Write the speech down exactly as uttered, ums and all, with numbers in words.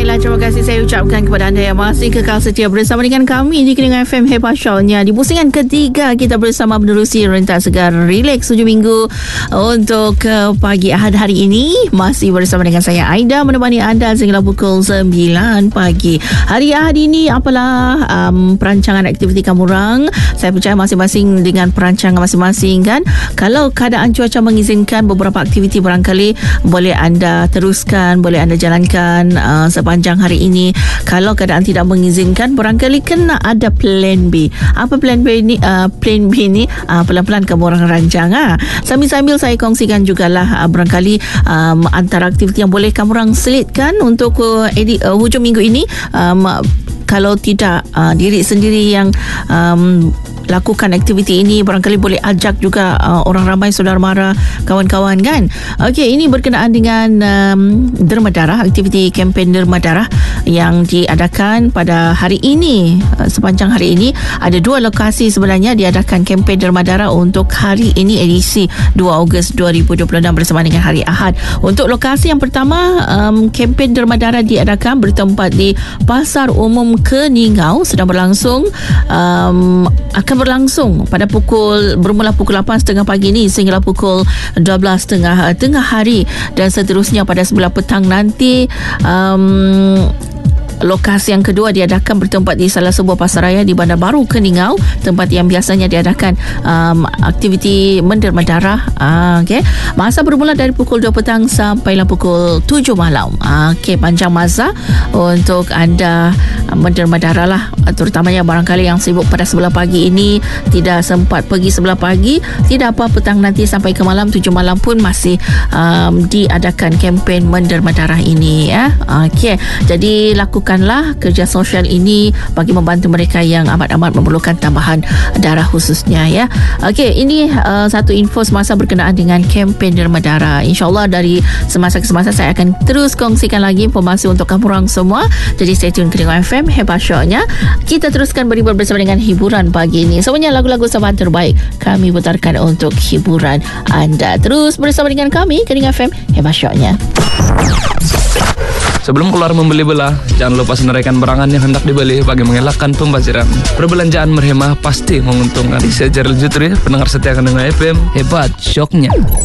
Baiklah, terima kasih saya ucapkan kepada anda yang masih kekal setia bersama dengan kami di Kedengar F M Hebat Show-nya. Di pusingan ketiga kita bersama menerusi rentak segar Relax tujuh minggu untuk uh, pagi Ahad hari ini. Masih bersama dengan saya Aida menemani anda sehingga pukul sembilan pagi. Hari Ahad ini apalah um, perancangan aktiviti kamu orang? Saya percaya masing-masing dengan perancangan masing-masing kan. Kalau keadaan cuaca mengizinkan beberapa aktiviti barangkali boleh anda teruskan, boleh anda jalankan uh, sepanjang hari ini. Kalau keadaan tidak mengizinkan, barangkali kena ada plan B. Apa plan B ni? Uh, plan B ni uh, pelan-pelan kamu orang rancang. Ha? Sambil-sambil saya kongsikan jugalah uh, barangkali um, antara aktiviti yang boleh kamu orang selitkan untuk uh, edit, uh, hujung minggu ini. Um, kalau tidak uh, diri sendiri yang um, lakukan aktiviti ini, barangkali boleh ajak juga uh, orang ramai, saudara mara, kawan-kawan kan. Okey, ini berkenaan dengan um, derma darah, aktiviti kempen derma darah yang diadakan pada hari ini. Uh, sepanjang hari ini ada dua lokasi sebenarnya diadakan kempen derma darah untuk hari ini, edisi dua Ogos dua ribu dua puluh enam bersama dengan hari Ahad. Untuk lokasi yang pertama, um, kempen derma darah diadakan bertempat di Pasar Umum Keningau, sedang berlangsung um, akan berlangsung pada pukul bermula pukul lapan tiga puluh pagi ni sehingga pukul dua belas tiga puluh tengah hari dan seterusnya pada sembilan petang nanti. um, Lokasi yang kedua diadakan bertempat di salah sebuah pasaraya di Bandar Baru Keningau, tempat yang biasanya diadakan um, aktiviti menderma darah. Uh, okay. Masa bermula dari pukul dua petang sampailah pukul tujuh malam. Uh, okay, panjang masa untuk anda uh, menderma darah lah, terutamanya barangkali yang sibuk pada sebelah pagi ini, tidak sempat pergi sebelah pagi, tidak apa, petang nanti sampai ke malam, tujuh malam pun masih um, diadakan kempen menderma darah ini ya. Okay. Jadi lakukan Lakukanlah kerja sosial ini bagi membantu mereka yang amat-amat memerlukan tambahan darah khususnya ya. Okey, ini uh, satu info semasa berkenaan dengan kempen derma darah. InsyaAllah dari semasa ke semasa saya akan terus kongsikan lagi informasi untuk kamu orang semua. Jadi stay tune ke Kedengar F M Hebat Show-nya. Kita teruskan berhibur bersama dengan hiburan pagi ini. Semuanya lagu-lagu sahabat terbaik kami putarkan untuk hiburan anda. Terus bersama dengan kami Kedengar F M Hebat Show-nya. Sebelum keluar membeli belah, jangan lupa senaraikan barangan yang hendak dibeli bagi mengelakkan pembaziran. Perbelanjaan berhemah pasti menguntungkan. Saya Gerald Jutri, pendengar setia Kedengar F M Hebat Show-nya.